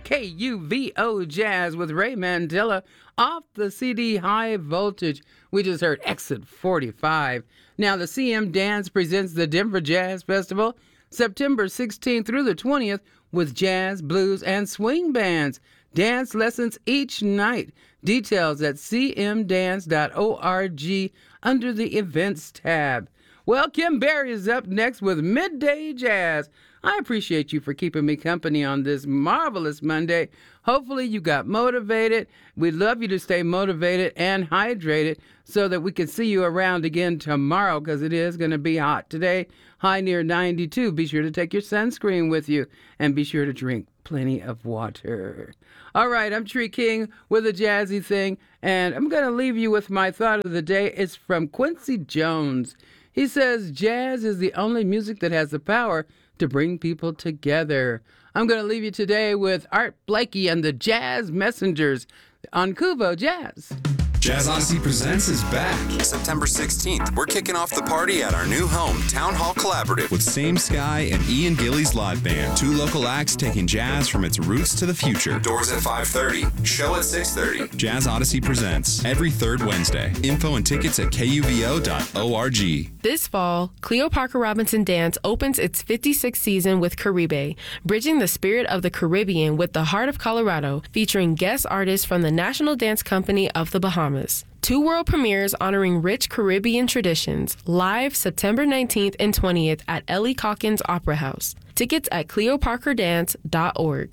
KUVO Jazz with Ray Mandela off the CD High Voltage. We just heard Exit 45. Now, the CM Dance presents the Denver Jazz Festival September 16th through the 20th with jazz, blues, and swing bands. Dance lessons each night. Details at cmdance.org under the Events tab. Well, Kim Berry is up next with Midday Jazz. I appreciate you for keeping me company on this marvelous Monday. Hopefully you got motivated. We'd love you to stay motivated and hydrated so that we can see you around again tomorrow, because it is going to be hot today, high near 92. Be sure to take your sunscreen with you and be sure to drink plenty of water. All right, I'm Tree King with a jazzy thing, and I'm going to leave you with my thought of the day. It's from Quincy Jones. He says, jazz is the only music that has the power to bring people together. I'm going to leave you today with Art Blakey and the Jazz Messengers on KUVO Jazz. Jazz Odyssey Presents is back. September 16th, we're kicking off the party at our new home, Town Hall Collaborative. With Same Sky and Ian Gillies Live Band. 2 local acts taking jazz from its roots to the future. Doors at 5:30. Show at 6:30. Jazz Odyssey Presents every third Wednesday. Info and tickets at kuvo.org. This fall, Cleo Parker Robinson Dance opens its 56th season with Caribe, bridging the spirit of the Caribbean with the heart of Colorado, featuring guest artists from the National Dance Company of the Bahamas. 2 world premieres honoring rich Caribbean traditions, live September 19th and 20th at Ellie Calkins Opera House. Tickets at cleoparkerdance.org.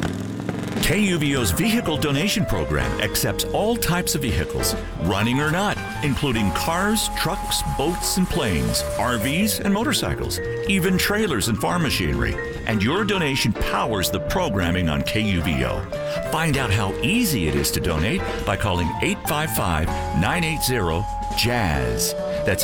KUVO's vehicle donation program accepts all types of vehicles, running or not, including cars, trucks, boats, and planes, RVs, and motorcycles, even trailers and farm machinery. And your donation powers the programming on KUVO. Find out how easy it is to donate by calling 855-980-JAZZ. That's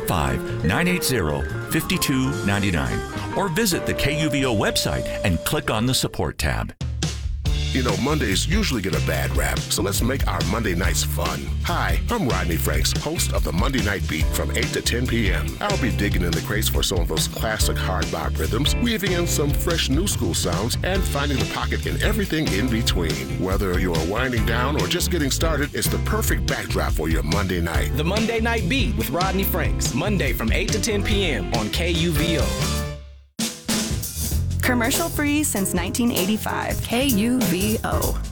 855-980-5299. Or visit the KUVO website and click on the Support tab. You know, Mondays usually get a bad rap, so let's make our Monday nights fun. Hi, I'm Rodney Franks, host of the Monday Night Beat from 8 to 10 p.m. I'll be digging in the crates for some of those classic hard bop rhythms, weaving in some fresh new school sounds, and finding the pocket in everything in between. Whether you're winding down or just getting started, it's the perfect backdrop for your Monday night. The Monday Night Beat with Rodney Franks, Monday from 8 to 10 p.m. on KUVO. Commercial free since 1985. KUVO.